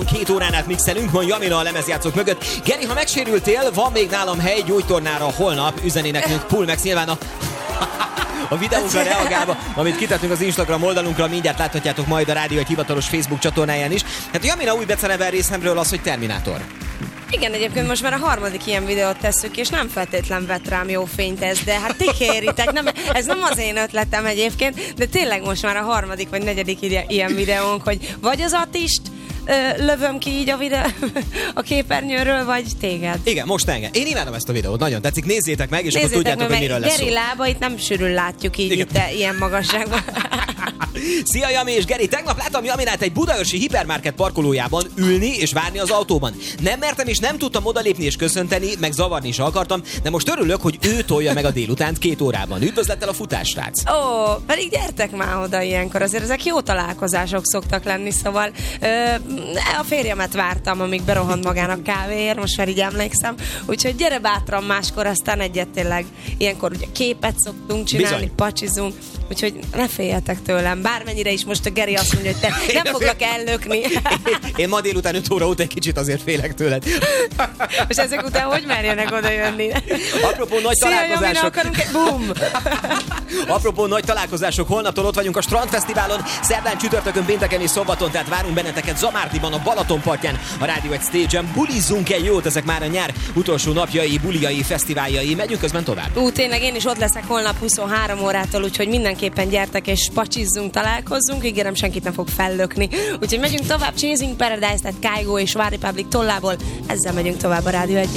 Fesztiválon 2 órán át mixelünk, ma Jamina a lemezjátszók mögött. Geri, ha megsérültél, van még nálam hely gyógytornára holnap, üzeni nekünk Pulmex, nyilván a videónkra reagálva, amit kitettünk az Instagram oldalunkra, mindjárt láthatjátok majd a rádió egy hivatalos Facebook csatornáján is. Hát Jamina új beceneve részemről az, hogy Terminátor. Igen, egyébként most már a 3. ilyen videót tesszük, és nem feltétlen vett rám jó fényt ez, de hát ti kéritek, ez nem az én ötletem egyébként, de tényleg most már a 3. vagy 4. ilyen videónk, hogy vagy az Attist lövöm ki így a képernyőről, vagy téged. Igen, most engem. Én imádom ezt a videót, nagyon tetszik. Nézzétek meg, és akkor tudjátok, hogy miről lesz szó. Geri lábait nem sűrűn látjuk így itt ilyen magasságban. Szia Jami és Geri! Tegnap láttam Jaminát egy budaörsi hipermarket parkolójában ülni és várni az autóban. Nem mertem és nem tudtam odalépni és köszönteni, meg zavarni is akartam, de most örülök, hogy ő tolja meg a délutánt 2 órában. Üdvözlettel a futássrác! Ó, pedig gyertek már oda ilyenkor, azért ezek jó találkozások szoktak lenni, szóval a férjemet vártam, amíg berohant magának kávéért, most már így emlékszem, úgyhogy gyere bátran máskor, aztán egyet tényleg ilyenkor ugye képet szoktunk csinálni, bizony. Pacsizunk, úgyhogy ne féljetek tőlem, bármennyire is most a Geri azt mondja, hogy te nem foglak ellökni. Én ma délután 5 óra óta egy kicsit azért félek tőled. Most ezek után hogy merjenek oda jönni? Apropó nagy találkozások. Akarunk egy boom! Apropó nagy találkozások, holnaptól ott vagyunk a Strandfesztiválon, szerdán, csütörtökön, pénteken és szombaton, tehát várunk benneteket Zamárdiban, a Balaton partján, a Rádió egy stage-en. Bulizzunk egy jót, ezek már a nyár utolsó napjai, buliai, fesztiváljai. Megyünk közben tovább. Tényleg én is ott leszek holnap 23 órától, úgyhogy mindenképpen gyertek és pacsizzunk, találkozzunk. Ígérem, senkit nem fog fellökni. Úgyhogy megyünk tovább, Chasing Paradise, tehát Kygo és One Republic tollából. Ezzel megyünk tovább a Rádió 1.